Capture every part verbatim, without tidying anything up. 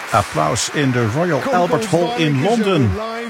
Applaus in de Royal Albert Hall in Londen.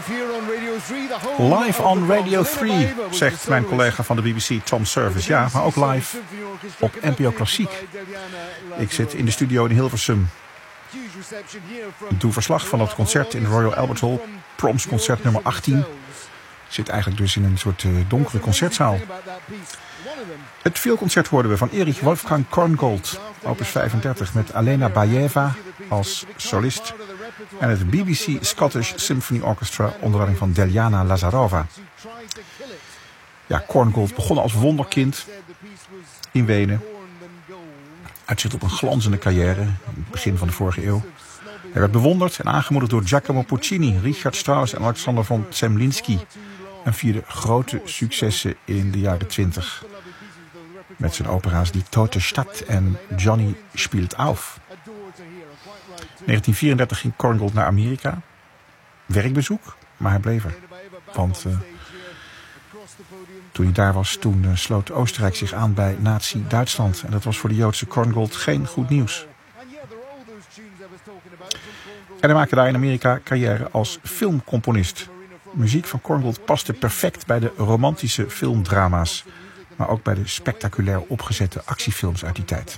Live on Radio drie, zegt mijn collega van de B B C Tom Service. Ja, maar ook live op N P O Klassiek. Ik zit in de studio in Hilversum. Ik doe verslag van het concert in de Royal Albert Hall. Proms concert nummer achttien. Ik zit eigenlijk dus in een soort uh, donkere concertzaal. Het vioolconcert hoorden we van Erich Wolfgang Korngold, opus vijfendertig, met Alena Bajeva als solist. En het B B C Scottish Symphony Orchestra onder leiding van Deliana Lazarova. Ja, Korngold begon als wonderkind in Wenen. Uitzicht op een glanzende carrière in het begin van de vorige eeuw. Hij werd bewonderd en aangemoedigd door Giacomo Puccini, Richard Strauss en Alexander von Zemlinsky. En vierde grote successen in de jaren twintig. Met zijn opera's Die Tote Stadt en Johnny spielt auf. negentien vierendertig ging Korngold naar Amerika. Werkbezoek, maar hij bleef er. Want uh, toen hij daar was, toen uh, sloot Oostenrijk zich aan bij Nazi-Duitsland. En dat was voor de Joodse Korngold geen goed nieuws. En hij maakte daar in Amerika carrière als filmcomponist. Muziek van Korngold paste perfect bij de romantische filmdrama's, maar ook bij de spectaculair opgezette actiefilms uit die tijd.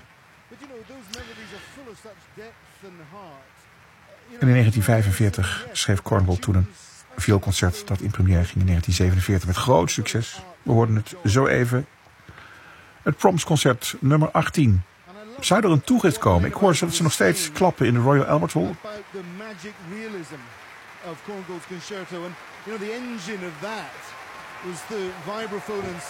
En in negentien vijfenveertig schreef Korngold toen een vioolconcert dat in première ging in negentien zevenenveertig met groot succes. We hoorden het zo even. Het Proms concert nummer achttien. Zou er een toegift komen? Ik hoor dat ze nog steeds klappen in de Royal Albert Hall. Of Korngold's concerto, and you know the engine of that was the vibraphone and